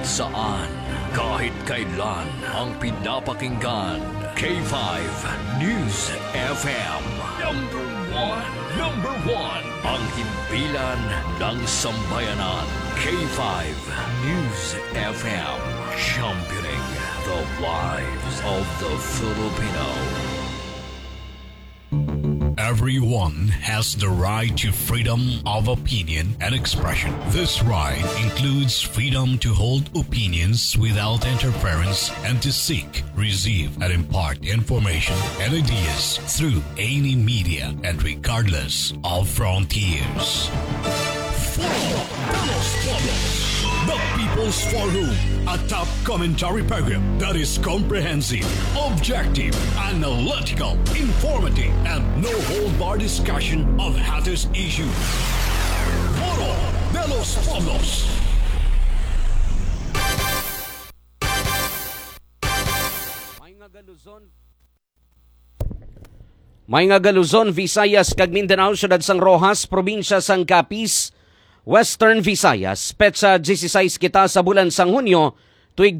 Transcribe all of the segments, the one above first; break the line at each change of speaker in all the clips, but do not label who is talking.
saan, kahit kailan ang pinapakinggan. K5 News FM. Number one. Ang himpilan ng sambayanan. K5 News FM. Championing the lives of the Filipino.
Everyone has the right to freedom of opinion and expression. This right includes freedom to hold opinions without interference and to seek, receive, and impart information and ideas through any media and regardless of frontiers. The People's Forum, a top commentary program that is comprehensive, objective, analytical, informative, and no-hold-bar discussion of hottest issues. Foro de los Pueblos.
May nga Luzon, Visayas, kag Mindanao, Syudad Sang Rojas, Probinsya Sang Capiz, Western Visayas, petsa 16 kita sa bulan sang Hunyo, tuig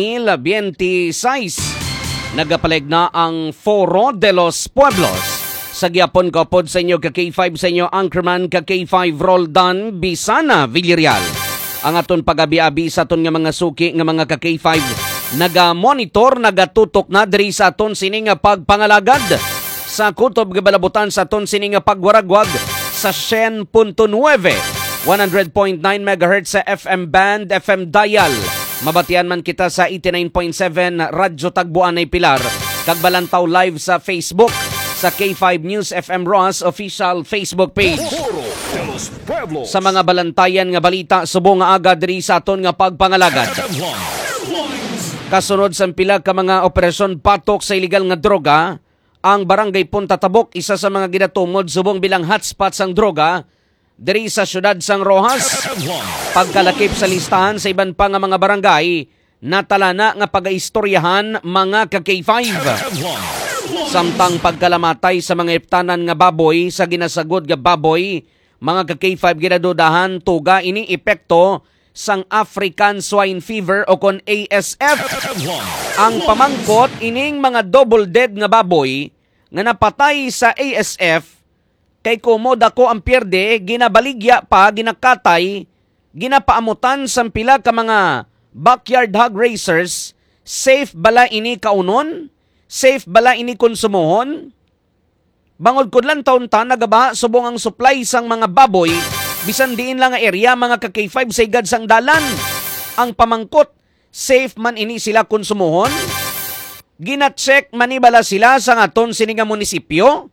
2026. Nagapaleg na ang Foro de los Pueblos. Sa gyapon kapod sa inyo ka-K5 sa inyo anchorman ka-K5 Roldan Bisana Villarreal. Ang aton pag-abi-abi sa aton nga mga suki nga mga ka-K5 naga-monitor, nagatutok na diri sa aton sini nga pagpangalagad sa kutob gabalabutan sa aton sini nga pagwaragwag sa 100.9 100.9 MHz sa FM band, FM dial. Mabatian man kita sa 89.7 Radyo Tagbuan ay Pilar. Kagbalantaw live sa Facebook sa K5 News FM Ross official Facebook page. Sa mga balantayan nga balita subong nga aga diri sa aton nga pagpangalagad. Kasunod sa pila ka mga operasyon patok sa illegal nga droga, ang Barangay Punta Tabok isa sa mga ginatumod subong bilang hotspot sang droga diri sa Syudad Sang Rojas. Pagkalakip sa listahan sa iban pa nga mga barangay, natala na nga pagaistoryahan mga ka-K5. Samtang pagkalamatay sa mga iptanan nga baboy sa ginasagod nga baboy, mga ka-K5 ginadudahan tuga ini epekto sang African Swine Fever o kon ASF. Ang pamangkot ining mga double dead nga baboy nga napatay sa ASF kay kumoda ko ang pierde, ginabaligya pa, ginakatay, ginapaamutan sa pila ka mga backyard hog racers. Safe bala ini kaunon? Safe bala ini konsumohon? Bangod ko lang taon-ta nagabaha subong ang supply sang mga baboy, bisan diin lang nga area mga ka-K5 sa igad sang dalan. Ang pamangkot, safe man ini sila konsumohon? Gina-check manibala sila sa aton sininga munisipyo?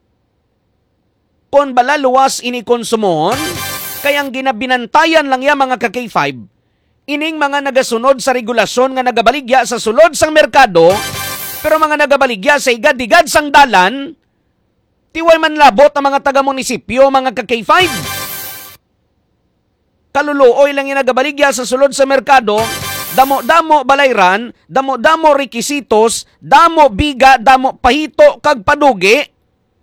Kon bala luwas ini konsumohon, kayang ginabinantayan lang ya mga ka-K5, ining mga nagasunod sa regulasyon nga nagabaligya sa sulod sang merkado, pero mga nagabaligya sa igad-igad sang dalan, tiway man labot ang mga taga-munisipyo, mga ka-K5. Kaluluoy lang yung nagabaligya sa sulod sa merkado, damo-damo balayran, damo-damo rekisitos, damo biga, damo pahito, kag padugi,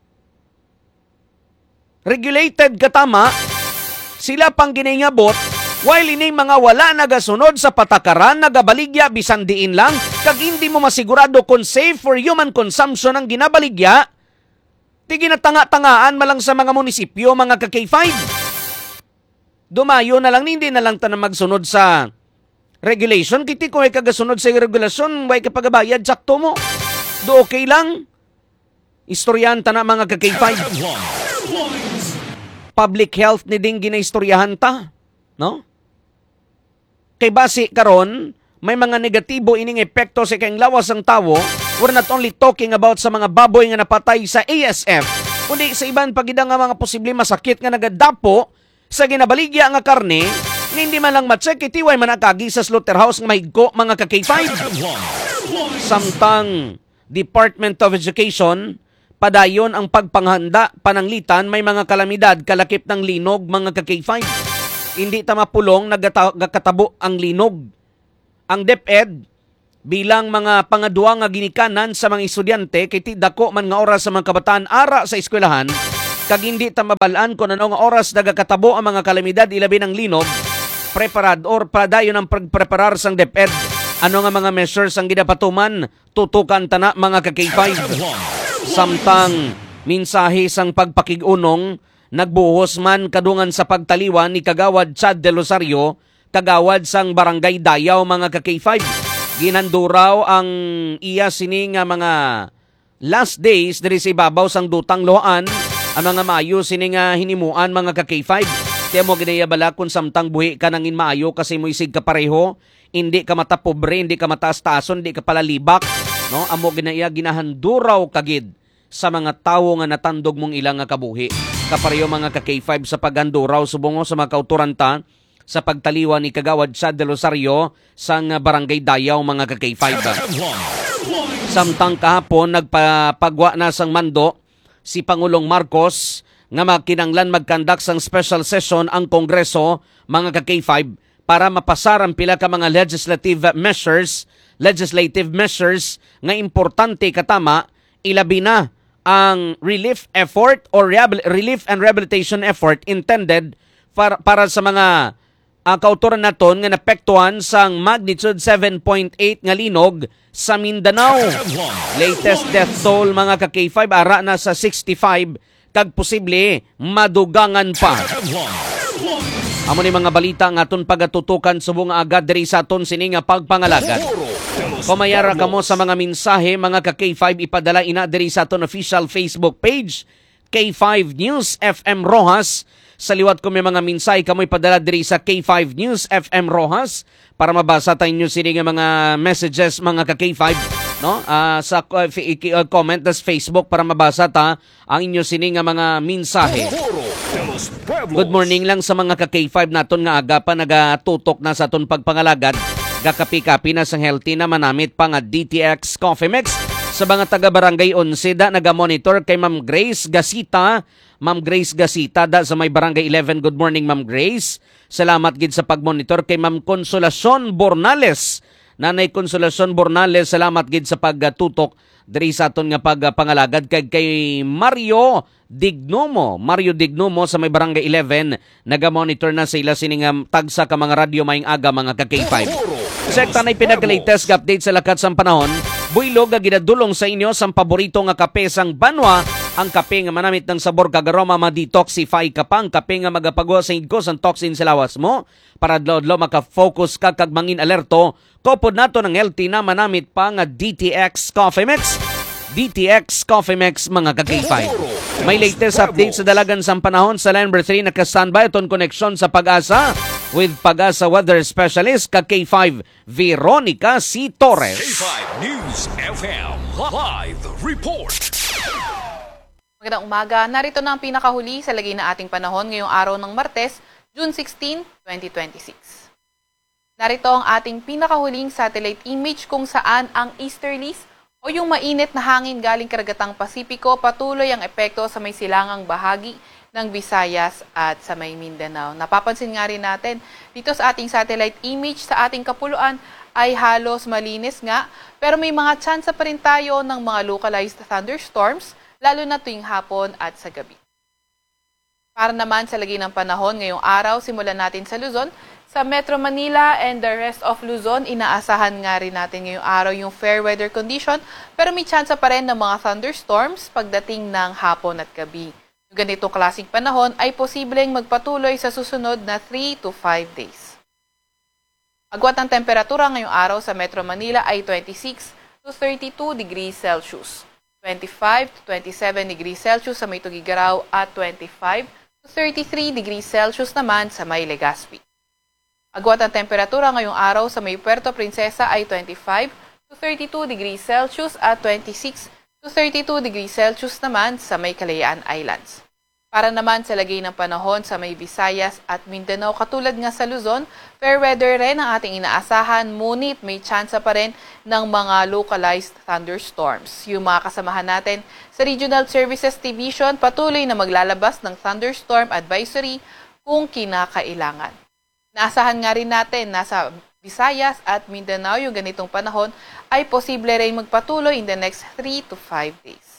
regulated katama, sila pang giningabot, while ini mga wala nagasunod sa patakaran, nagabaligya, bisan diin lang, kag hindi mo masigurado kung safe for human consumption ang ginabaligya, ti ginatanga-tangaan malang sa mga munisipyo, mga ka-K5. Dumayo na lang, hindi na lang tanang magsunod sa regulation, kiti kung ay kagasunod sa regulasyon, way kapagabayad, sakto mo. Do okay lang. Istoryan ta na mga ka-K5. Public health ni ding ginaistoryahan ta, no? Kay base karon, may mga negatibo ining epekto sa kayang lawas ang tawo. We're not only talking about sa mga baboy nga napatay sa ASF, kundi sa iban pagida nga mga posible masakit nga nagadapo sa ginabaligya nga karne, nga hindi man lang matcheck, itiway man akagi sa slaughterhouse nga mahigko, mga ka-K5. Samtang Department of Education, padayon ang pagpanghanda, pananglitan, may mga kalamidad, kalakip ng linog, mga ka-K5. Hindi ta mapulong, nagkatabo ang linog. Ang DepEd, bilang mga pangadua nga ginikanan sa mga estudyante, kay dako man nga oras sa mga kabataan ara sa eskwelahan, kag hindi ta mabalaan kung anong oras nagakatabo ang mga kalamidad, ilabi ng linog, preparad or padayon ang pagpreparar sang DepEd. Ano nga mga measures ang ginapatuman? Tutukan tana mga ka-K5. Samtang minsahe sang pagpakigunong, nagbuhos man kadungan sa pagtaliwan ni Kagawad Chad de Rosario, kagawad sang Barangay Dayaw mga ka-K5. Ginanduraw ang iya sini nga mga last days diri sa ibabaw sang dutang loan, ang mga maayo sini nga hinimuan mga ka-K5. Tiya mo ginaya bala kung samtang buhi ka nangin maayo kasi mo isig ka pareho, hindi ka mata pobre, hindi ka mataas-taason, hindi ka palalibak, no? Amo ginaya ginahanduraw kagid sa mga tawo nga natandog mong ilang nga kabuhi. Kapareho mga ka-K5 sa paghanduraw subongo sa mga kauturanta sa pagtaliwan ni Kagawad Chad de Rosario sang Barangay Dayaw mga ka-K5. Samtang kahapon nagpapagwa na sang mando si Pangulong Marcos nga makinanglan magkandak sang special session ang Kongreso mga ka-K5 para mapasar ang pila ka mga legislative measures nga importante katama, ilabi na ang relief effort or relief and rehabilitation effort intended para sa mga kauturan naton nga napektuhan sang magnitude 7.8 nga linog sa Mindanao. Latest death toll mga ka-K5 ara na sa 65 kag posible madugangan pa. Amo ni mga balita nga aton pagatutukan subong agad diri sa aton sini nga pagpangalagad. Kumayara kamo sa mga mensahe mga ka-K5 ipadala ina diri sa aton official Facebook page K5 News FM Rojas. Sa liwat ko may mga mensahe kamo ipadala diri sa K5 News FM Rojas para mabasa tayo nyo sini nga mga messages mga ka-K5, no? Sa comment sa Facebook para mabasa ta ang inyo sini nga mga mensahe. Good morning lang sa mga ka-K5 naton nga aga pa nagatutok na sa aton pagpangalagad. Gakapi-kapi na sang healthy na manamit pa nga DTX Coffee Mix. Sa mga taga-barangay 11 da naga-monitor kay Ma'am Grace Gasita. Ma'am Grace Gasita da sa may barangay 11. Good morning Ma'am Grace. Salamat gid sa pag-monitor kay Ma'am Consolacion Bornales. Nanay Consolacion Bornales, salamat gid sa pagtutok diri sa aton nga pagpangalagad kay Mario Dignomo sa may barangay 11 naga-monitor na sila sining tagsa ka mga radyo maing aga mga ka-K5. Sekta na pinag-latest update sa lakat sang panahon. Buylog nga ginadulong sa inyo sang paborito nga kape sang Banwa, ang kape nga manamit ng sabor kag aroma ma-detoxify ka pang kape nga magapagawa sa igos ang toxin sa lawas mo para adlaw-adlaw maka-focus ka kag mangin alerto. Kopod nato ng healthy na manamit pa nga DTX Coffee Mix. DTX Coffee Mix mga ka-K5. May latest update sa dalagan sang panahon sa line number 3 naka-standby aton connection sa Pag-asa with Pag-asa weather specialist ka-K5 Veronica C. Torres.
K5 News FM Live Report.
Magandang umaga. Narito na ang pinakahuli sa lagay na ating panahon ngayong araw ng Martes, June 16, 2026. Narito ang ating pinakahuling satellite image kung saan ang easterlies o yung mainit na hangin galing karagatang Pasipiko patuloy ang epekto sa may silangang bahagi ng Visayas at sa may Mindanao. Napapansin nga rin natin dito sa ating satellite image sa ating kapuluan ay halos malinis nga pero may mga tsansa pa rin tayo ng mga localized thunderstorms lalo na tuwing hapon at sa gabi. Para naman sa lagay ng panahon ngayong araw, simulan natin sa Luzon. Sa Metro Manila and the rest of Luzon, inaasahan nga rin natin ngayong araw yung fair weather condition pero may tsansa pa rin ng mga thunderstorms pagdating ng hapon at gabi. Yung ganitong klaseng panahon ay posibleng magpatuloy sa susunod na 3 to 5 days. Agwat ng temperatura ngayong araw sa Metro Manila ay 26 to 32 degrees Celsius. 25 to 27 degrees Celsius sa may Tugigaraw at 25 to 33 degrees Celsius naman sa may Legazpi. Agwat ang temperatura ngayong araw sa may Puerto Princesa ay 25 to 32 degrees Celsius at 26 to 32 degrees Celsius naman sa may Kalayaan Islands. Para naman sa lagay ng panahon sa may Visayas at Mindanao, katulad nga sa Luzon, fair weather rin ang ating inaasahan, ngunit may tsansa pa rin ng mga localized thunderstorms. Yung mga kasamahan natin sa Regional Services Division patuloy na maglalabas ng thunderstorm advisory kung kinakailangan. Naasahan nga rin natin na sa Visayas at Mindanao yung ganitong panahon ay posible rin magpatuloy in the next 3 to 5 days.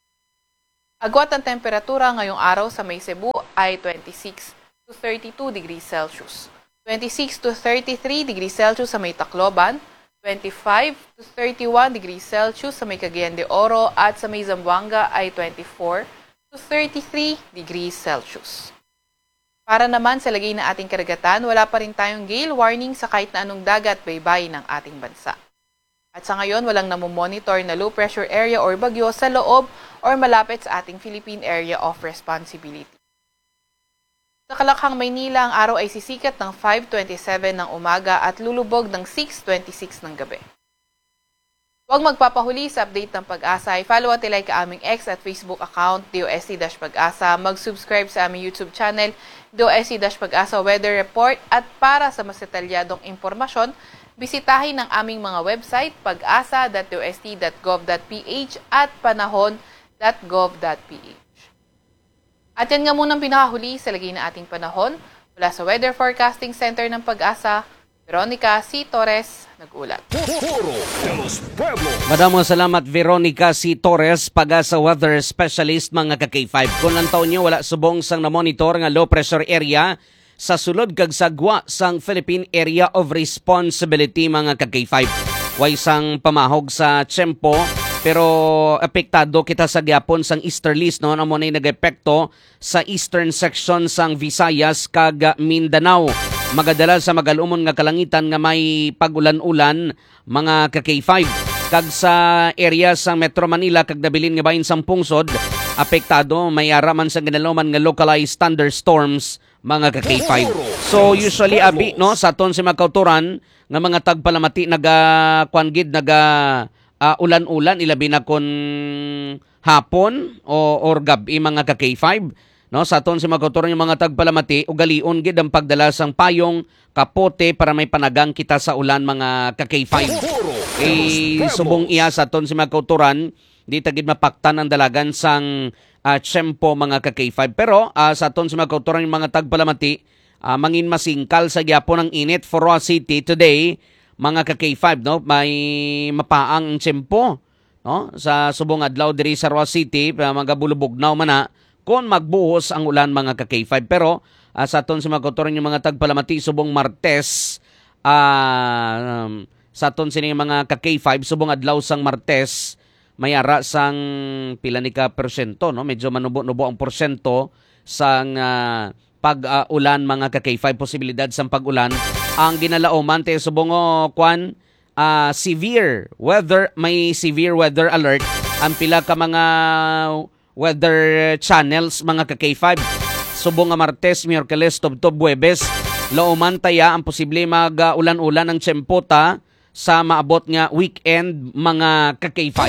Agwat ang temperatura ngayong araw sa may Cebu ay 26 to 32 degrees Celsius. 26 to 33 degrees Celsius sa may Tacloban, 25 to 31 degrees Celsius sa may Cagayan de Oro at sa may Zamboanga ay 24 to 33 degrees Celsius. Para naman sa lagay na ating karagatan, wala pa rin tayong gale warning sa kahit na anong dagat baybayin ng ating bansa. At sa ngayon, walang namomonitor na low pressure area or bagyo sa loob or malapit sa ating Philippine Area of Responsibility. Sa Kalakhang, Maynila, ang araw ay sisikat ng 5:27 ng umaga at lulubog ng 6:26 ng gabi. Huwag magpapahuli sa update ng Pag-asa. I-follow at ilike ang aming X at Facebook account, DOST-Pag-asa. Mag-subscribe sa aming YouTube channel, DOST-Pag-asa Weather Report. At para sa mas detalyadong impormasyon, bisitahin ang aming mga website, pag-asa.dost.gov.ph at panahon.gov.ph. At yan nga munang pinakahuli sa lagay na ating panahon. Mula sa Weather Forecasting Center ng Pag-asa, Veronica C. Torres, nag-ulat.
Madamong salamat Veronica C. Torres, Pag-asa Weather Specialist mga ka-K5. Kung lang taon nyo, wala subong sang na-monitor nga low pressure area sa sulod kag sagwa sang Philippine Area of Responsibility mga ka-K5. Way sang pamahog sa tiyempo, pero apektado kita sa gyapon sang easterlies no amo nay nag-epekto sa eastern section sang Visayas kag Mindanao. Magadala sa magalumon nga kalangitan nga may pag-ulan-ulan mga ka-K5. Kag sa area sa Metro Manila kag nabilin nga bahin sang pungsod, apektado may araman sa ginaloman nga localized thunderstorms mga ka-K5. So usually abi no sa aton si makauturan nga mga tagpalamati naga-kuangid ulan-ulan ilabi na kon hapon or gabi mga ka-K5 no sa aton si makauturan yung mga tagpalamati ugalion gid ang pagdala sang payong kapote para may panagang kita sa ulan mga ka-K5. Subong iya sa aton si makauturan di tagid mapaktan ang dalagan sang tiyempo mga ka-K5 pero sa aton si makauturan yung mga tagpalamati mangin masingkal sa gyapon ng init for Roa City today mga ka-K5 no may mapaang tiyempo no sa subong adlaw diri sa Roa City mga bulubugnaw man kon magbuhos ang ulan mga ka-K5 pero sa aton si makauturan yung mga tagpalamati subong Martes sa aton sini mga ka-K5 subong adlaw sang Martes mayara sang pila ni ka porsyento no medyo manubo-nubo ang porsyento sang pag-ulan mga ka-K5 posibilidad sang pag-ulan ang ginalaoman te subong severe weather may severe weather alert ang pila ka mga weather channels mga ka-K5 subong nga Martes, Miyerkules, Tubtob, Huwebes laoman taya ang posible mag-ulan-ulan ng tiyempota sa maabot nga weekend mga ka-K5.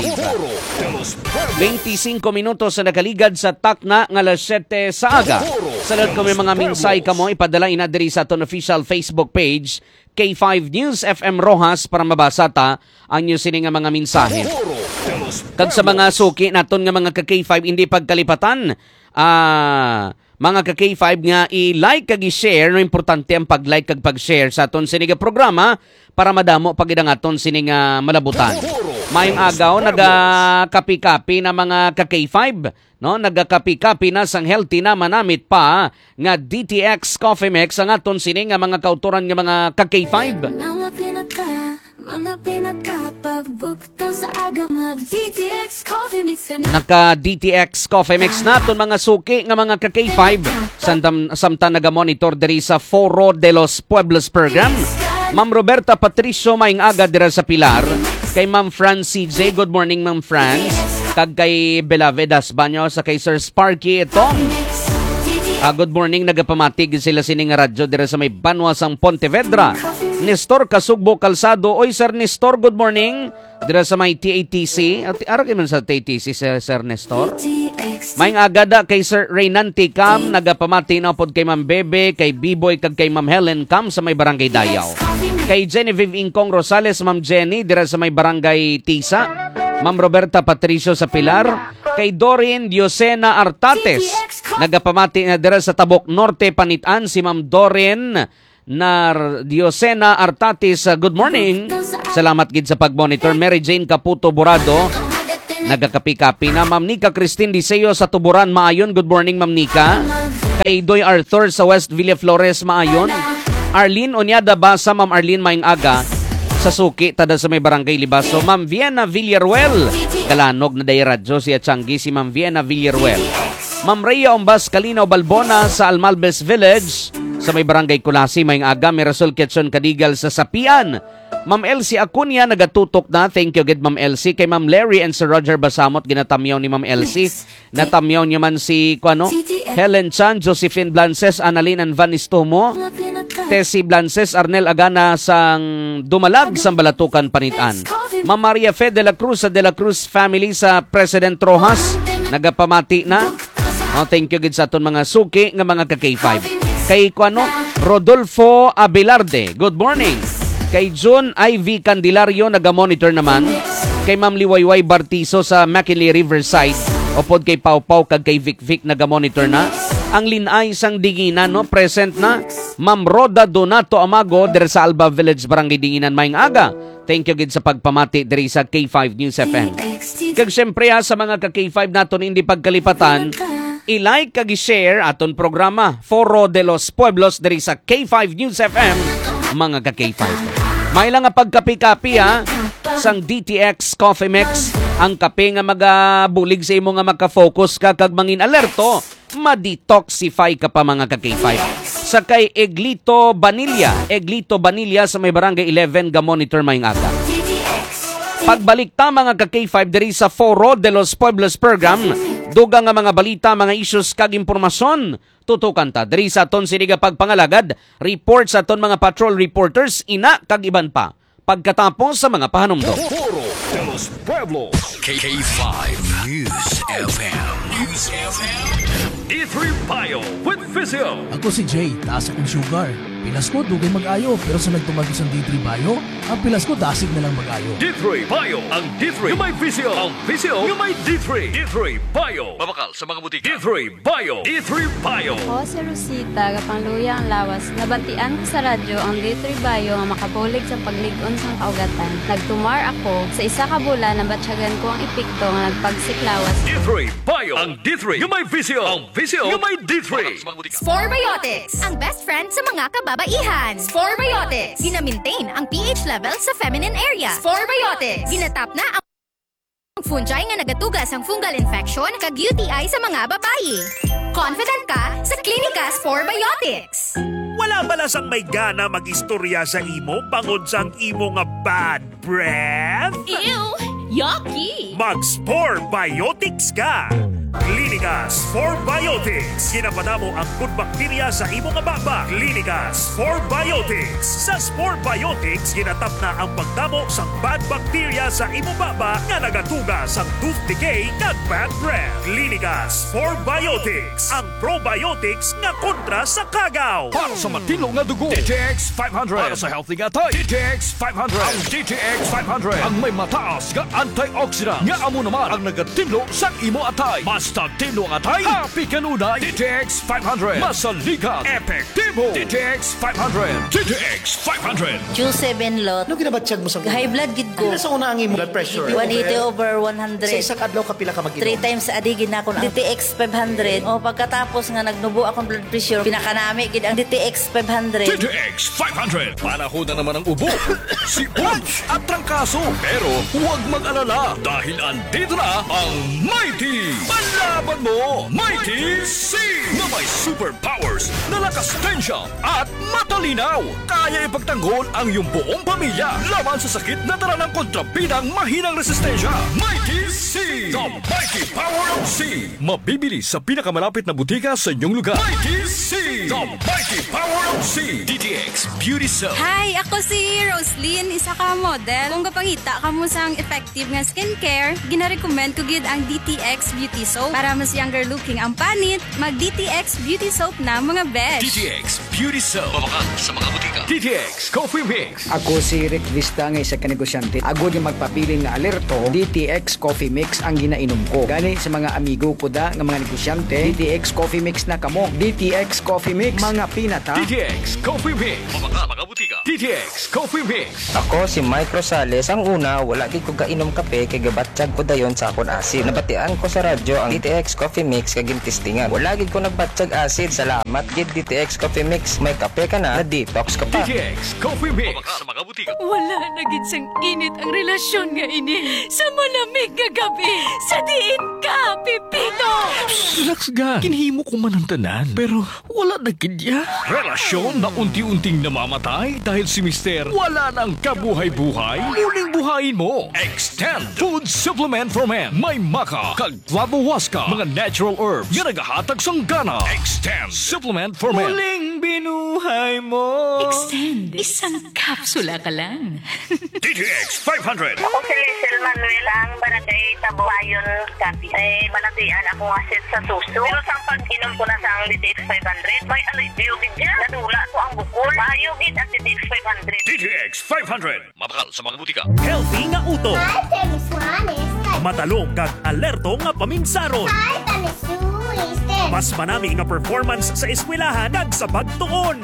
25 minutos sa nakaligad sa takna nga alas 7 sa aga. Salud ko may mga minsay kamo ipadala ina diri sa aton official Facebook page K5 News FM Rojas para mabasa ta ang inyo sini nga mga mensahe. Kag sa mga suki naton nga mga ka-K5 hindi pagkalipatan mga ka-K5 nga i-like kag i-share no importante ang pag-like kag pag-share sa aton sini nga programa para madamo pagid ang aton sini nga malabutan. Mayong agaw nagakapi-kapi na mga ka-K5 no nagakapi-kapi na sang healthy na manamit pa nga DTX Coffee Mix ang aton sini nga mga kauturan nga mga ka-K5. Naka-DTX Coffee Mix naton mga suki nga mga ka-K5 samtang naga-monitor diri sa Foro de los Pueblos program. Ma'am Roberta Patricio maing aga dira sa Pilar. Kay Ma'am Franz CJ, good morning Ma'am Franz. Kag kay Belavedas Banyo sa kay Sir Sparky ito. Good morning, nagapamatig sila sining radyo dira sa may Banwasang Pontevedra. Nestor Kasugbo Kalsado. Oy Sir Nestor, good morning. Dira sa may TATC. Ara kay man sa TATC Sir Nestor. Maing agada kay Sir Reynanti Cam, nagapamati na pod kay Ma'am Bebe, kay B-Boy kag kay Ma'am Helen Cam sa may Barangay Dayaw. Kay Genevieve Incong Rosales, Ma'am Jenny dira sa may Barangay Tisa. Ma'am Roberta Patricio sa Pilar. Kay Doreen Diosena Artates, nagapamati na dira sa Tabok Norte Panitan si Ma'am Doreen Diosena Artates. Good morning. Salamat gid sa pag-monitor. Mary Jane Caputo Borado, nagakapi-kapi na. Ma'am Nika Christine Diseo sa Tuburan, maayon. Good morning Ma'am Nika. Kay Doy Arthur sa West Villa Flores, maayon. Arlene Onyada ba sa Ma'am Arlene Maing Aga sa suki tada sa may barangay Libaso. Ma'am Vienna Villaruel kalanog na day radyo siya Changi si Ma'am Vienna Villaruel. Ma'am Rhea Ombas Kalinaw Balbona sa Almalbes Village sa may barangay Kulasi Maing Aga. Mirasol Quezon Kadigal sa Sapian. Ma'am Elsie Acuña nagatutok na. Thank you good Ma'am Elsie. Kay Ma'am Larry and Sir Roger Basamot ginatamyaw ni Ma'am Elsie. Natamyaw niya man si Helen Chan, Josephine Blances, Annalyn and Van Istomo, Tessie Blances, Arnel Agana sang Dumalag sang Balatukan Panitan. Ma'am Maria Fe de la Cruz sa De la Cruz family sa President Rojas nagapamati na. Thank you good sa aton mga suki nga mga ka-K5. Kay Rodolfo Abelarde, good morning. Kay John Ivy Candelario naga-monitor naman. Kay Ma'am Liwayway Bartiso sa McKinley Riverside. Upod kay Pau Pau kag kay Vic Vic naga-monitor na. Ang linay sang Dinginan present na. Ma'am Roda Donato Amago diri sa Alba Village Barangay Dinginan Maing Aga. Thank you gid sa pagpamati diri sa K5 News FM. Kag syempre sa mga ka-K5 naton hindi pagkalipatan, i-like kag i-share aton programa Foro de los Pueblos diri sa K5 News FM mga ka-K5. May lang nga pagkapi-kapi sang DTX Coffee Mix ang kape nga magabulig sa imo nga magka-focus ka kag mangin alerto ma-detoxify ka pa mga ka-K5. Sa kay Eglito Vanilla sa may barangay 11 ga monitor Maing Aga. Pagbalik ta mga ka-K5 diri sa Foro de los Pueblos program, dugang nga mga balita, mga issues kag impormasyon tutukan ta diri sa aton siniga pagpangalagad, report sa aton mga patrol reporters ina kag iban pa pagkatapos sa mga pahanumdom.
Foro de los Pueblos. K5 News FM. D3 Bio with Physio.
Ako si Jay, taas akong sugar. Pilas ko, dugay mag-ayo. Pero sa nagtumagi sa D3 Bio, ang pilas ko, dasig na lang mag-ayo.
D3 Bio. Ang D3 yung may Physio. Ang Physio yung may D3. D3 Bio. Mabakal sa mga butika. D3 Bio. D3 Bio.
Ako si Rosita, kapangluya ang lawas. Nabantian ko sa radyo ang D3 Bio nga makabulig sa pagligon sang kaugatan. Nagtumar ako sa isa ka bulan na batsyagan ko ang epekto nga nagpagsiklawas.
D3 Bio. Ang D3 yung may Physio. Ang Physio yung may D3.
Sporebiotics, ang best friend sa mga kababaihan. Sporebiotics, gina-maintain ang pH level sa feminine area. Sporebiotics, ginatap na ang fungi nga nagatugas ang fungal infection kag UTI sa mga babayi. Confident ka sa Klinika Sporebiotics.
Wala ba lasang may gana mag-istorya sa imo bangod sang imo nga bad breath?
Ew! Yucky!
Mag-Sporebiotics ka! Klinika Sporebiotics. Ginapanamo ang good bacteria sa imo nga baba. Klinika Sporebiotics. Sa Sporebiotics, ginatap na ang pagdamo sang bad bacteria sa imo baba nga nagatuga sang tooth decay kag bad breath. Klinika Sporebiotics. Ang probiotics nga kontra sa kagaw.
Para sa matino nga dugo, DTX 500. Para sa healthy nga tayo, DTX 500. Ang DTX 500 ang may mataas nga antioxidant nga amo naman ang nagatinlo sa imo atay. Basta tinlo ang atay, happy kanunay. DTX 500. Masaligat, epektibo. DTX 500. DTX 500.
Q7 lot.
Ano ginabatsyag mo sa
High blood gid ko.
Ano sa una ang imo blood pressure?
180/100.
Sa isang adlaw kapila ka mag-inom?
3 times a day gid na ako ang DTX 500. O pagkatapos nga nagnubo akong blood pressure, pinakanami gid ang DTX 500.
DTX 500. Panahon na naman ang ubo, sipon at trangkaso. Pero huwag mag-alala dahil andito na ang Mighty. Panlaban mo, Mighty C! Na may superpowers na lakas tensya at matalinaw. Kaya ipagtanggol ang iyong buong pamilya laban sa sakit na dala ng kontrabidang mahinang resistensya. Mighty C! The Mighty Power of C! Mabibili sa pinakamalapit na butika sa inyong lugar. Mighty C! The Mighty Power of C! DTX Beauty Soap.
Hi, ako si Roslyn, isa ka model. Kung kapangita ka mo sang effective nga skincare, gina-recommend ko gid ang DTX Beauty Soap. Para mas younger looking ang panit, mag-DTX Beauty Soap na mga besh.
DTX Beauty Soap. Mabakal sa mga butika. DTX Coffee Mix.
Ako si Rick Vista nga isa ka negosyante. Agod yung magpapili nga alerto, DTX Coffee Mix ang ginainom ko. Gani sa mga amigo ko da nga mga negosyante, DTX Coffee Mix na kamo. DTX Coffee Mix, mga pinata.
DTX Coffee Mix. Mabakal mga butika. DTX Coffee Mix.
Ako si Mike Rosales. Ang una, wala gid ko kainom kape kay gabatsyag ko dayon sa akon acid. Nabatian ko sa radyo ang DTX Coffee Mix kay gintistingan. Wala gid ko nagbatsyag acid. Salamat gid DTX Coffee Mix. May kape ka na detox ka pa.
DTX Coffee Mix. Sa mga butika.
Wala na gid sang init ang relasyon nga ini. Sa malamig nga gabi, sa diin ka, Pipito!
Relax ga. Kinhimo ko man ang tanan. Pero wala na gidya. Relasyon na unti-unting namamatay dahil si Mister wala nang kabuhay-buhay. Muling buhayin mo. Extend Food Supplement for Men. May maka, kag wabuwaska, mga natural herbs nga nagahatag sang gana. Extend Supplement for Men. Muling binuhay mo.
Extend. Isang kapsula ka lang.
DTX 500.
Ako si Lizel Manuel, ang barangay Tabuayon, Capi. Banatian ako asit sa suso. Pero sa pag-inom ko na sa ang DTX 500, may alibyo gid. Nadula ko ang bukol. Maayo gid ang DTX 500.
DTX 500. Mabakal sa mga butika.
Healthy nga uto. Matalong kag alerto nga paminsaron. Mas manami nga performance sa eskwelahan kag sa pagtuon.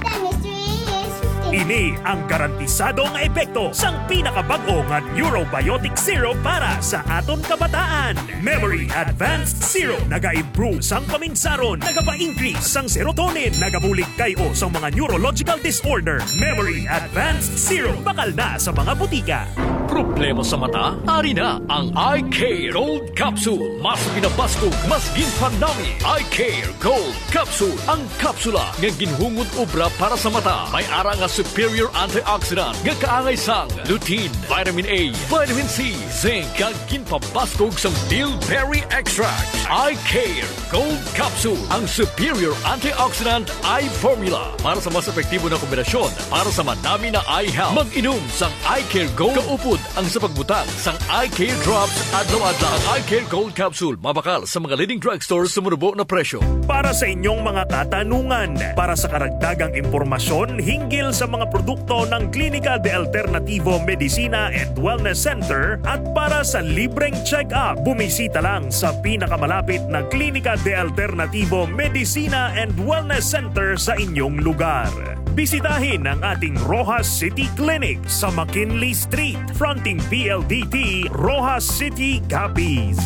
Ini ang garantisado nga epekto sang pinakabag-o nga Neurobiotic Syrup para sa aton kabataan. Memory Advanced Syrup naga-improve sang paminsaron, nagapa-increase sang serotonin, nagabulig kayo sang mga neurological disorder. Memory Advanced Syrup bakal na sa mga butika.
Problema sa mata? Ari na ang Eye Care Gold Capsule. Mas pinabaskog, mas ginpanami. Eye Care Gold Capsule. Ang kapsula nga ginhungod obra para sa mata. May ara nga superior antioxidant nga kaangay sang lutein, vitamin A, vitamin C, zinc, kag ginpabaskog sang bilberry extract. Eye Care Gold Capsule. Ang superior antioxidant eye formula para sa mas epektibo na kombinasyon para sa madami na eye health. Mag-inom sang Eye Care Gold kaupod ang sa pagbutang sang Eye Care Drops adlaw-adlaw. Ang Eye Care Gold Capsule mabakal sa mga leading drugstores sa murubo na presyo.
Para sa inyong mga katanungan, para sa karagdagang impormasyon hinggil sa mga produkto ng Clínica de Alternativo Medicina and Wellness Center at para sa libreng check-up, bumisita lang sa pinakamalapit na Clínica de Alternativo Medicina and Wellness Center sa inyong lugar. Bisitahin ang ating Rojas City Clinic sa McKinley Street, fronting PLDT, Rojas City, Capiz.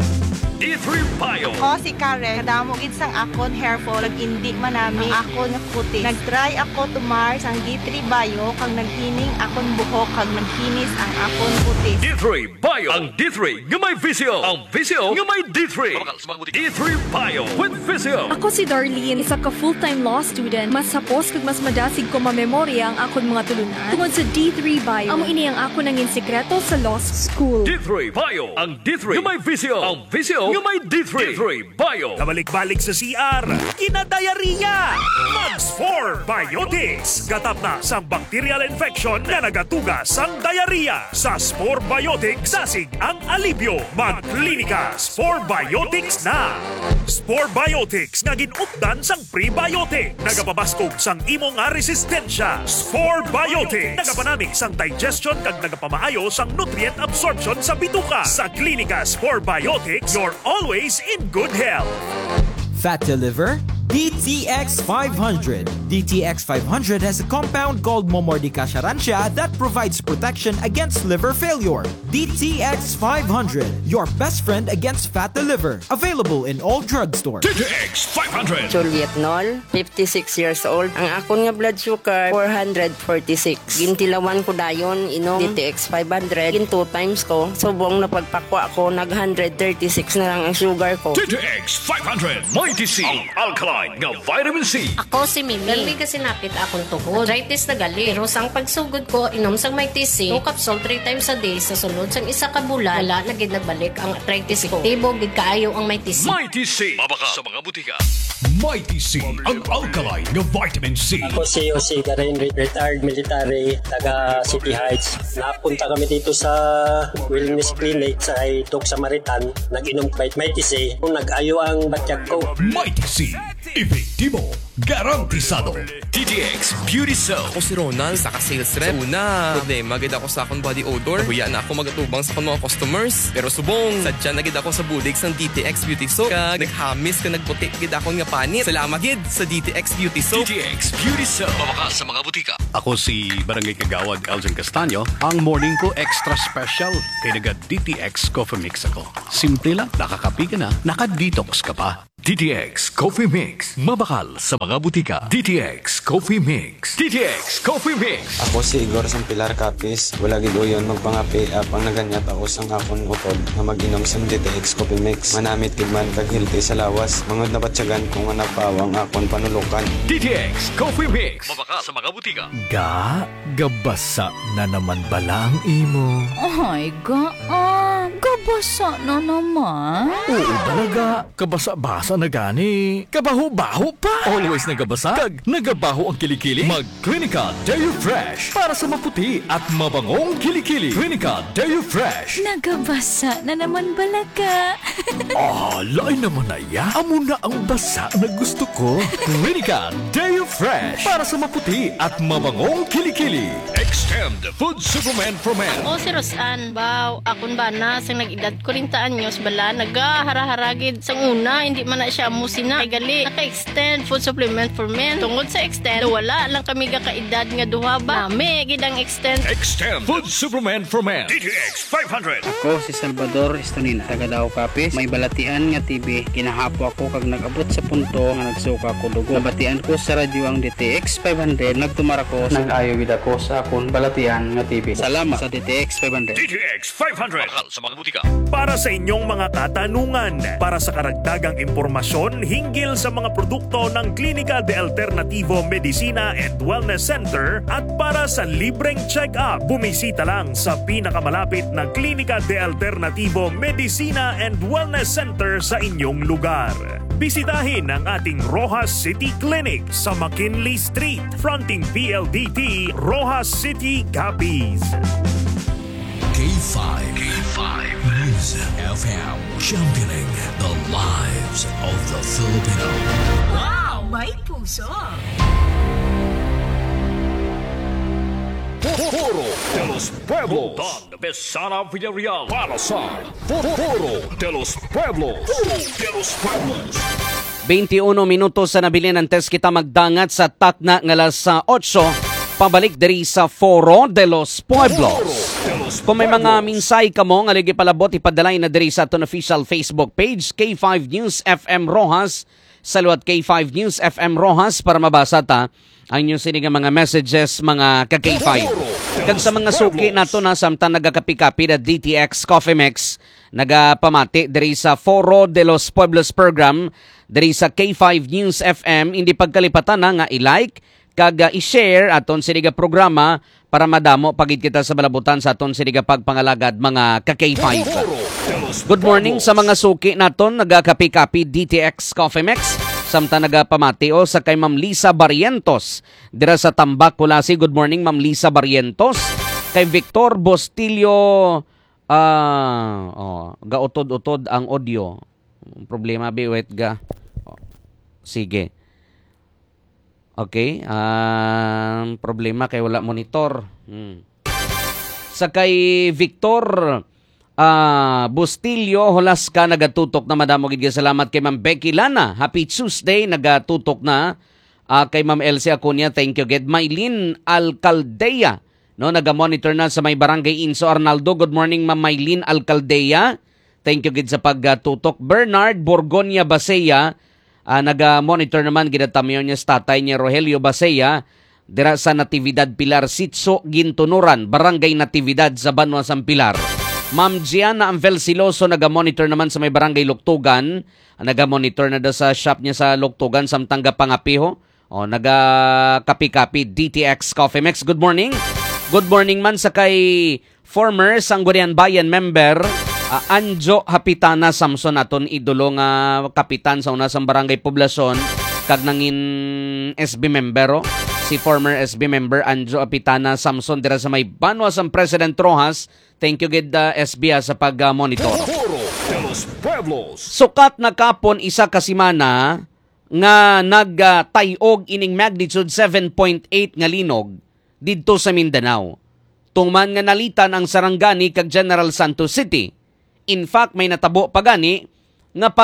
D3 Bio.
Ako si Karen, kadamo gid sang akon hair fall, hindi manami akon kutis. Nagtry ako tumar sang D3 Bio kang naghining akon buhok kag nagkinis ang akon kutis.
D3 Bio. Ang D3 nga may visio. Ang visio nga may D3. D3 Bio with visio.
Ako si Darlene, isa ka full-time law student. Mas sapos kag mas madasig ko mamemorya ang akon mga tulunan tungod sa D3 Bio. Amo ini ang ako nangin sekreto sa law school.
D3 Bio. Ang D3 nga may visio. Ang visio nga may D3. D3 Bio.
Kabalik-balik sa CR, kinadayariya. Mags 4 Biotics. Gatap na sang bacterial infection na nagatuga sang diarrhea. Sa Spore Biotics, sasig ang alibyo. Mag-Klinika Spore Biotics na. Spore Biotics nga ginupdan sang prebiotic. Nagapabaskog sang imo nga resistensya. Spore Biotics. Nagapanami sang digestion kag nagapamaayo sang nutrient absorption sa bituka. Sa Klinika Spore Biotics, you're always in good health.
Fat to liver? DTX 500. DTX 500 has a compound called Momordica Charancia that provides protection against liver failure. DTX 500, your best friend against fat to liver. Available in all drugstores.
DTX 500.
Juliet Nol, 56 years old. Ang akon nga blood sugar, 446. Gintilawan ko dayon, inom DTX 500. Gin 2 times ko. Subong na pagpakwa ko, nag 136 na lang ang sugar ko.
DTX 500. Mighty C. Ang alkaline nga vitamin C.
Ako si Mimi. Galmi kasi napit akong tuhod. Arthritis na gali. Pero sang pagsugod ko, inom sang Mighty C. 2 capsule 3 times a day. Sa sunod sang isa ka bulan, wala na gid nagbalik ang arthritis ko. Tibo gid kaayo ang Mighty C.
Mighty C. Mabaka sa mga butika. Mighty C. Ang alkaline nga vitamin C.
Ako si Jose Garin, retired military, taga City Heights. Napunta kami dito sa wellness clinic sa Tok Samaritan. Nag-inom Mighty C. Kung nag-ayo ang batyag ko.
Mighty C. Epektibo, garantisado.
DTX Beauty Soap.
Ako si Ronald, isa ka sales rep. Una, problema gid ako sa akong body odor. Huya na ako magatubang sa akong mga customers. Pero subong, sadya na gid ako sa budig sang DTX Beauty Soap. Kag naghamis ka nagputi gid akong nga panit. Salamat gid sa DTX Beauty Soap.
DTX Beauty Soap. Mabakas sa mga butika.
Ako si Barangay Kagawad Elgin Castaño. Ang morning ko extra special kay naga DTX Coffee Mix ako. Simple lang, nakakapi ka na, naka-detox ka pa.
DTX Coffee Mix. Mabakal sa mga butika. DTX Coffee Mix. DTX Coffee Mix.
Ako si Igor sang Pilar Capis. Wala gid uyon magpangapi up ang naganyat ako sang akon utod na mag-inom sang DTX Coffee Mix. Manamit gid man kag healthy sa lawas. Mangod na batyagan kung nga napawang akon panulukan.
DTX Coffee Mix. Mabakal sa mga butika.
Gabasa na naman bala ang imo.
Ay, gabasa na naman.
Oo talaga, kabasa-basa na gani. Kabaho-baho pa. Always nagabasa, kag nagabaho ang kilikili.
Mag Clinica Dairy Fresh para sa maputi at mabangong kilikili. Clinica Dairy Fresh.
Nagabasa na naman balaga.
Lain naman na ya. Amo na ang basa na gusto ko.
Clinica Dairy Fresh para sa maputi at mabangong kilikili. Extend Food Supplement for Men.
O si Rosan, baw, akon ba na sang nag-edad 40 anyos bala nagahara-haragid sang una hindi man na siya musina ay gali naka-extend food supplement for men tungod sa extend wala lang kami ka-edad nga duha ba nami gid ang extend
Food Supplement for Men. DTX 500.
Ako si Salvador Estonina, taga Davao Capis. May balatian nga TV. Kinahapo ako kag nag-abot sa punto nga nagsuka ko dugo. Nabatian ko sa radyo ang DTX 500. Nagtumar ako. Nag-ayo gid ako sa akong balatian nga TV. Salamat sa DTX 500.
DTX 500. Bakal sa mga butika.
Para sa inyong mga katanungan, para sa karagdagang impormasyon hinggil sa mga produkto ng Clínica de Alternativo Medicina and Wellness Center at para sa libreng check-up, bumisita lang sa pinakamalapit na Clínica de Alternativo Medicina and Wellness Center sa inyong lugar. Bisitahin ang ating Rojas City Clinic sa McKinley Street, fronting PLDT, Rojas City, Capiz.
K5 News FM, championing the lives of the Filipino.
Wow, may puso.
Foro de los Pueblos. Don Besana Villarreal para sa Foro de los Pueblos. Foro de los Pueblos.
21 minutos sa nabilin ng test kita magdangat sa takna ng alas 8. Pabalik diri sa Foro de los Pueblos. Kung may mga minsay ka mo, nga ligi palabot, ipadalay na diri sa aton official Facebook page, K5 News FM Rojas, saluat K5 News FM Rojas para mabasa ta ang inyong sinigang mga messages, mga ka-K5. Kag sa mga suki nato na samtang nagakapi-kapi na DTX Coffee Mix, nagapamati diri sa Foro de los Pueblos program, diri sa K5 News FM, hindi pagkalipatan na nga i-like, kag i-share aton siniga programa para madamo pagit kita sa balabutan sa aton siniga pagpangalagad mga ka-K5. Good morning sa mga suki naton nagakapi-kapi DTX Coffee Mix. Samtang nagapamati sa kay Ma'am Lisa Barrientos dira sa Tambak, Kulasi. Good morning Ma'am Lisa Barrientos. Kay Victor Bostillo gautod-utod ang audio. Problema biwet ga. Sige. Okay, problema kay wala monitor. Sa kay Victor Bustillo Holasca nagatutok na madamo gid salamat kay Ma'am Becky Lana. Happy Tuesday nagatutok na kay Ma'am Elsie Acuña. Thank you gid. Maylin Alcaldea no naga-monitor na sa may barangay Inso Arnaldo. Good morning Ma'am Maylin Alcaldea. Thank you gid sa pagtutok. Bernard Borgonia Basea naga-monitor naman ginatamyon niya sa tatay niya Rogelio Basea dira sa Natividad Pilar Sitso Gintunuran, Barangay Natividad sa Banwa San Pilar. Ma'am Gianna Amvel Siloso naga-monitor naman sa may Barangay Luktugan. Naga-monitor na daw sa shop niya sa Luktugan samtang gapangapiho. Naga-kapi-kapi DTX Coffee Mix. Good morning. Good morning man sa kay former Sangguniang Bayan member Anjo Hapitana Samson aton idolo nga kapitan sa una sang Barangay Poblacion kag nangin SB member si former SB member Anjo Hapitana Samson dira sa may Banwa sang President Rojas. Thank you gid SB sa pag-monitor. Sukat na kapon isa ka semana nga nagtayog ining magnitude 7.8 nga linog didto sa Mindanao. Tungman nga nalitan ang Sarangani kag General Santos City. In fact, may natabo pa gani nga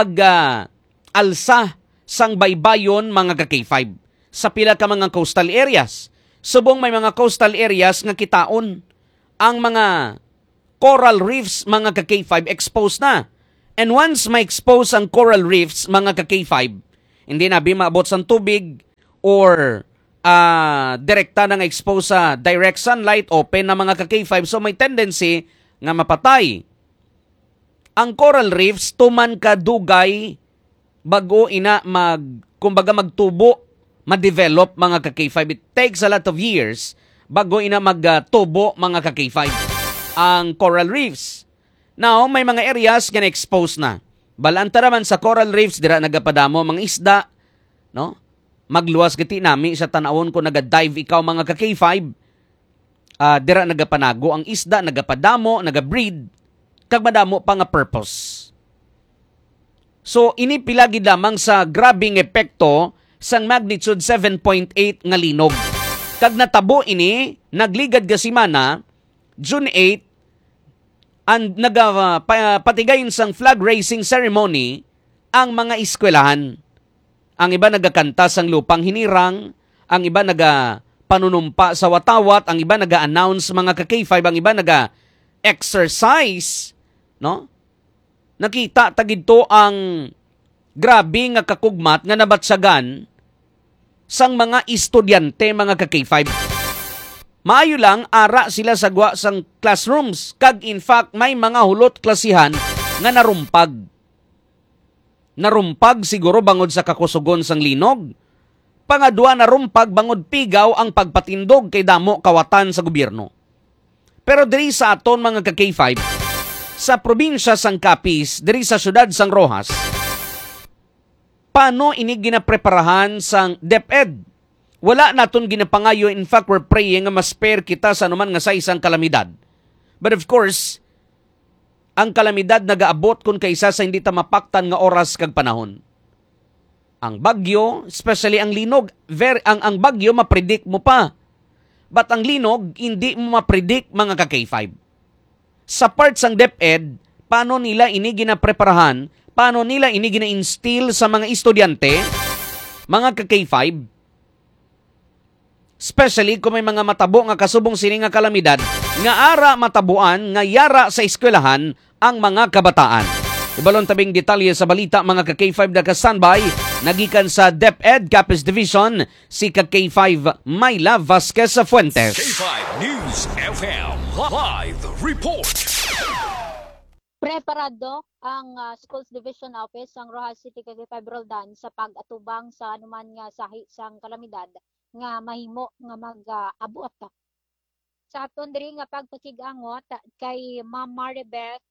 alsa sang baybayon mga ka-K5 sa pila ka mga coastal areas. Subong may mga coastal areas nga kitaon ang mga coral reefs mga ka-K5 exposed na. And once ma-expose ang coral reefs mga ka-K5, hindi na maabot sa tubig or direkta na nga expose sa direct sunlight, open na mga ka-K5, so may tendency nga mapatay ang coral reefs tuman kadugay bago ina kumbaga magtubo, ma-develop mga ka-K5. It takes a lot of years bago ina magtubo mga ka-K5 ang coral reefs. Now, may mga areas nga na-expose na. Balanta naman sa coral reefs, dira nagapadamo mga isda, no? Magluwas giti nami sa tanawon ko nagadive ikaw mga ka-K5. Dira nagapanago ang isda, nagapadamo, nagabreed, kag madamo pa nga purpose. So, inipilagi lamang sa grabing epekto sang magnitude 7.8 nga linog. Kag natabo ini, nagligad ga simana, June 8, patigayin sang flag raising ceremony ang mga eskwelahan. Ang iba nagakanta sang lupang hinirang, ang iba panunumpa sa watawat, ang iba naga-announce mga ka-K5, ang iba naga-exercise, no? Nakita tagidto ang grabe nga kakugmat nga nabatsagan sang mga estudyante mga ka-K5. Maayo lang ara sila sagwa sang classrooms, kag in fact may mga hulot klasihan nga narumpag. Narumpag siguro bangod sa kakusugon sang linog. Pangadua, narumpag bangod pigaw ang pagpatindog kay damo kawatan sa gobyerno. Pero diri sa aton mga ka-K5, sa probinsya sang Capiz, diri sa syudad sang Rojas, paano ini ginapreparahan sang DepEd? Wala naton ginapangayo. In fact, we're praying nga ma-spare kita sa anuman nga sa isang kalamidad. But of course, ang kalamidad nagaabot kung kaysa sa hindi ta mapaktan nga oras kag panahon. Ang bagyo, especially ang linog, ang bagyo mapredict mo pa. But ang linog, hindi mo mapredict mga ka-K5. Sa parts ng DepEd, paano nila ini ginapreparahan, paano nila ini gina-instill sa mga estudyante, mga ka-K5, especially kung may mga matabo nga kasubong sini nga kalamidad, nga ara matabuan, nga yara sa eskwelahan ang mga kabataan. Ibalon tabing detalye sa balita mga ka-K5 na ka-standby, nagikan sa DepEd Capiz Division, si ka-K5 Myla Vasquez Fuentes.
K5 News FM Live Report.
Preparado ang Schools Division Office ng Rojas City K5 Roldan sa pag-atubang sa anuman nga sahi sang kalamidad nga mahimo nga mag-abuot ka. Sa aton diri nga pagpakigangot kay Ma'am Maribeth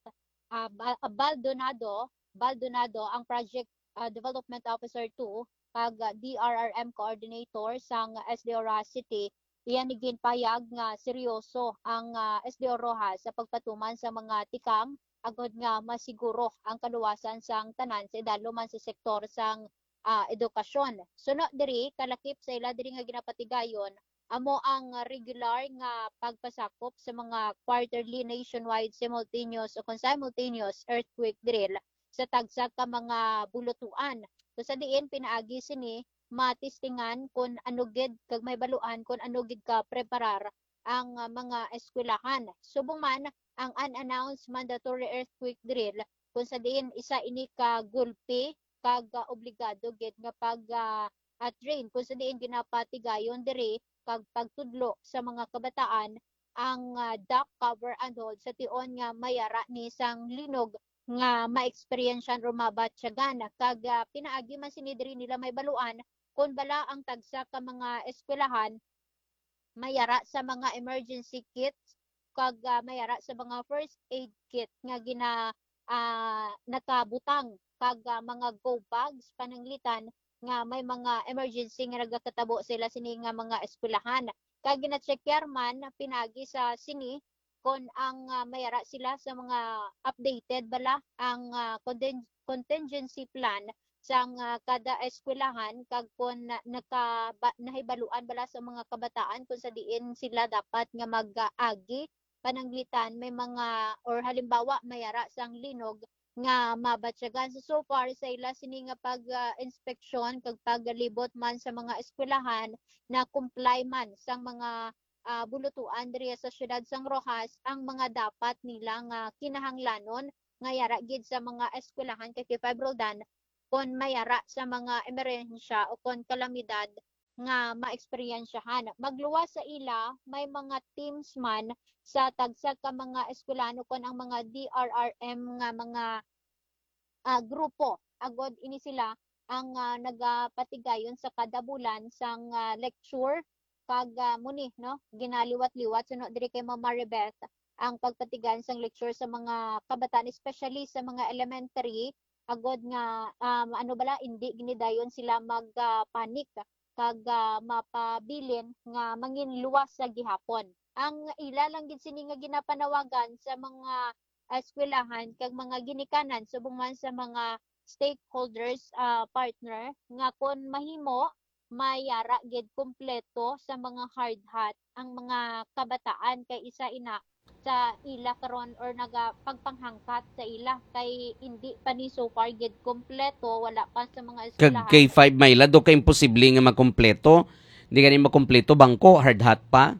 Baldonado ang Project Development Officer 2 kag DRRM Coordinator sang SDO Rojas City, iyan ni ginpayag nga seryoso ang SDO Rojas sa pagpatuman sa mga tikang agod nga masiguro ang kaluwasan sang tanan sa idalo man sa sektor sang edukasyon. Suno diri kalakip sa ila diri nga ginapatigayon amo ang regular nga pagpasakop sa mga quarterly nationwide simultaneous earthquake drill sa tagsa ka mga bulutuan. So sa diin pinaagi sini matistingan kung anugid kag may baluan kung anugid ka preparar ang mga eskwelahan. Subong man ang unannounced mandatory earthquake drill kung sa diin isa ini ka gulpi kag obligado gid nga pag train kung sa diin ginapatigayon diri kag pagtudlo sa mga kabataan ang dock cover and hold sa tion nga mayara ni sang linog nga ma-experiensyan rumabatyagan kag pinaagi man sinidiri nila may baluan kung bala ang tagsa ka mga eskwelahan mayara sa mga emergency kits kag mayara sa mga first aid kit nga nakabutang kag mga go bags pananglitan nga may mga emergency nga nagakatabo sila sini nga mga eskwelahan. Kag gina-checker man pinagi sa sini kung ang mayara sila sa mga updated bala ang contingency plan sang kada eskwelahan kag kun nahibaluan bala sa mga kabataan kung sa diin sila dapat nga mag-agi pananglitan may mga or halimbawa mayara sang linog nga mabatyagan. So far sa ila sini nga pag-inspeksyon kag paglibot man sa mga eskwelahan na comply man sang mga bulutuan diri sa syudad sang Rojas ang mga dapat nila nga kinahanglanon nga yara gid sa mga eskwelahan kay Roldan kon mayara sa mga emerhensya o kon kalamidad nga maeksperiensyahan. Magluwas sa ila, may mga teams man sa tagsa ka mga eskwelano kon ang mga DRRM nga mga grupo. Agod ini sila ang nagapatigayon sa kada bulan sang lecture kag muni no ginaliwat-liwat suno diri kay Ma'am Maribeth ang pagpatigan sang lecture sa mga kabataan especially sa mga elementary agod nga ano bala hindi ginidayon sila magpanik kag mapabilin nga manginluwas sa gihapon. Ang ila lang gid sini nga ginapanawagan sa mga eskwelahan kag mga ginikanan subong man sa mga stakeholders partner nga kon mahimo mayara gid kumpleto sa mga hard hat ang mga kabataan kay isa ina sa ila karon or nagapagpanghangkat sa ila kay hindi pa ni so far gid kumpleto wala pa sa mga eskwelahan.
Kag K5 Mayla do kay imposible nga makumpleto. Hindi gani makumpleto bangko hard hat pa.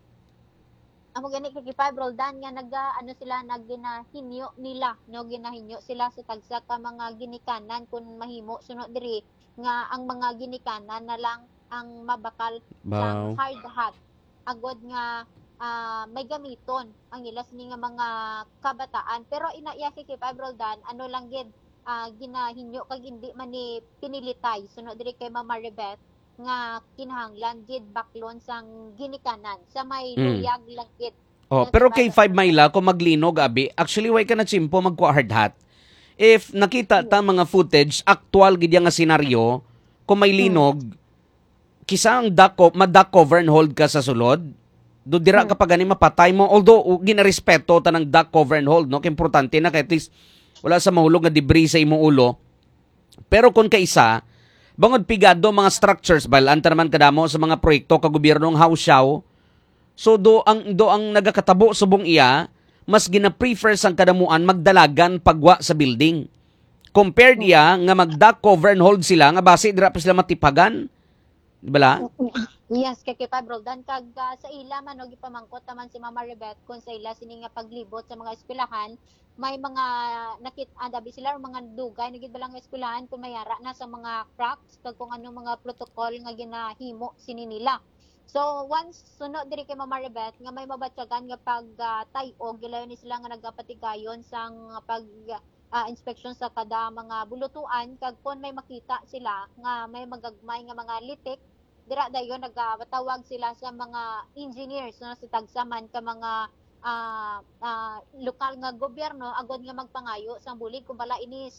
Amo gani kay K5 Roldan nga sila naginahinyo nila no ginahinyo sila sa tagsa ka mga ginikanan kun mahimo sunod diri nga ang mga ginikanan na lang ang mabakal sa hard hat agod nga may gamiton ang ila sini nga mga kabataan pero inaiya kay Roldan ano lang gid ginahinyo kag hindi man ni pinilitay sunod diri kay Ma'am Maribeth nga kinahanglan gid baklon sang ginikanan sa may luyag lang gid.
Pero kay 5 Mayla kung maglinog abi actually way ka na chimpo magkuha hard hat. If nakita ta mga footage actual gid nga senaryo kung may linog kisa ang duck cover and hold ka sa sulod do dira kapag ani mapatay mo although ginarespeto ta ng duck cover and hold no kay importante na kay at least wala sa mahulog nga debris sa imong ulo pero kung kaisa bangod pigado mga structures balanta naman kadamo sa mga proyekto ka gobyernong hausyaw so do ang nagakatabo subong iya mas gina-prefer sang kadamuan magdalagan pagwa sa building compared iya nga mag-duck cover and hold sila nga base dira pa sila matipagan di bala?
Yes, kay Roldan kag sa ila man og ipamangkot naman si Mama Rebet kung sa ila sini nga paglibot sa mga eskwelahan may mga dabi sila mga dugay nagid balang eskwelahan kung mayara na sa mga cracks kag kung ano mga protocol nga ginahimo sini nila. So once sunod diri kay Mama Rebet nga may mabatyagan nga pag tayo gilayon ni sila nga nagapatigayon sang pag inspeksyon sa kada mga bulutuan kag kon may makita sila nga may magagmay nga mga litik dira dayon nagawatawag sila sa mga engineers no sa tagsaman ka mga lokal nga gobyerno agod nga magpangayo sang bulig kung bala ini